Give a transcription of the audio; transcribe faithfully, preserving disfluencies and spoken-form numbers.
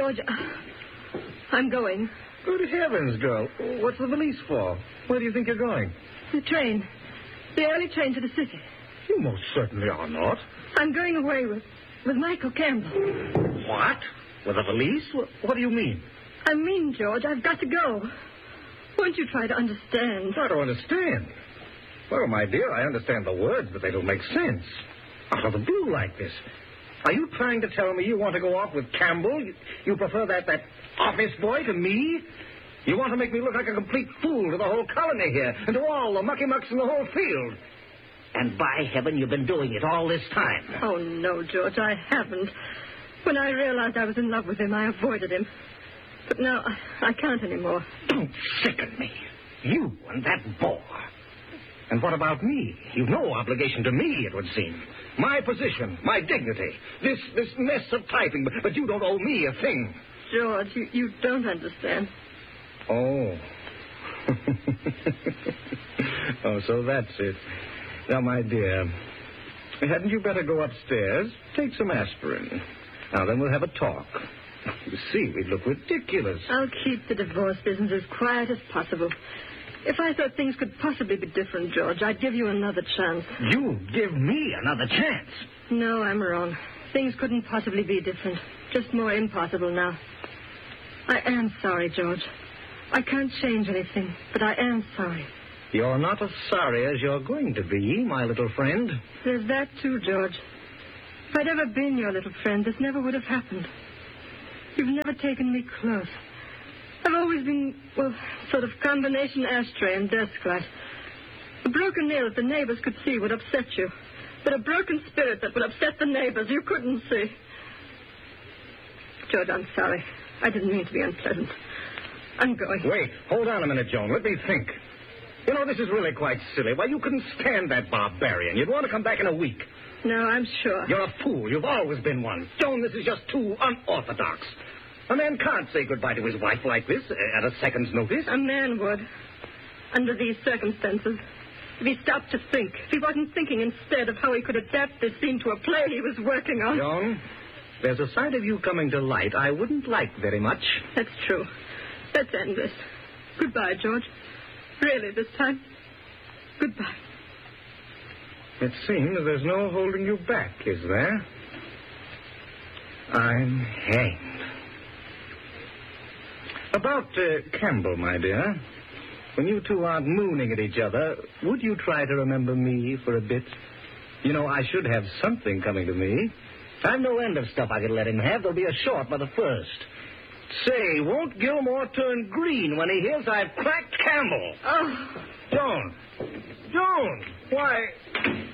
George, I'm going. Good heavens, girl. What's the valise for? Where do you think you're going? The train. The early train to the city. You most certainly are not. I'm going away with, with Michael Campbell. What? With a valise? What, what do you mean? I mean, George, I've got to go. Won't you try to understand? Try to understand? Well, my dear, I understand the words, but they don't make sense. Out of the blue like this. Are you trying to tell me you want to go off with Campbell? You, you prefer that, that office boy to me? You want to make me look like a complete fool to the whole colony here and to all the mucky-mucks in the whole field. And by heaven, you've been doing it all this time. Oh, no, George, I haven't. When I realized I was in love with him, I avoided him. But now, I, I can't anymore. Don't sicken me. You and that bore. And what about me? You've no obligation to me, it would seem. My position, my dignity, this this mess of typing, but, but you don't owe me a thing. George, you, you don't understand. Oh. Oh, so that's it. Now, my dear, hadn't you better go upstairs, take some aspirin? Now, then we'll have a talk. You see, we'd look ridiculous. I'll keep the divorce business as quiet as possible. If I thought things could possibly be different, George, I'd give you another chance. You give me another chance? No, I'm wrong. Things couldn't possibly be different. Just more impossible now. I am sorry, George. I can't change anything, but I am sorry. You're not as sorry as you're going to be, my little friend. There's that, too, George. If I'd ever been your little friend, this never would have happened. You've never taken me close. I've always been, well, sort of combination ashtray and desk light. A broken nail that the neighbors could see would upset you. But a broken spirit that would upset the neighbors you couldn't see. George, I'm sorry. I didn't mean to be unpleasant. I'm going. Wait, hold on a minute, Joan. Let me think. You know, this is really quite silly. Why, you couldn't stand that barbarian. You'd want to come back in a week. No, I'm sure. You're a fool. You've always been one. Joan, this is just too unorthodox. A man can't say goodbye to his wife like this at a second's notice. A man would. Under these circumstances. If he stopped to think. If he wasn't thinking instead of how he could adapt this scene to a play he was working on. Joan, there's a side of you coming to light I wouldn't like very much. That's true. Let's end this. Goodbye, George. Really, this time. Goodbye. It seems there's no holding you back, is there? I'm hanged. About uh, Campbell, my dear, when you two aren't mooning at each other, would you try to remember me for a bit? You know, I should have something coming to me. I've no end of stuff I could let him have. There'll be a short by the first. Say, won't Gilmore turn green when he hears I've cracked Campbell? Oh. Joan. Joan. Why...